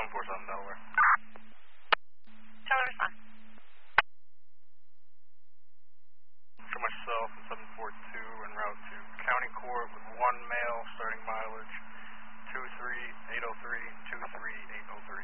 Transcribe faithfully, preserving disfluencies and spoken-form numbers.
seven four seven Delaware. Charlie, respond. For myself, seven four two en route to County Court with one male starting mileage two three eight oh three, two three eight oh three.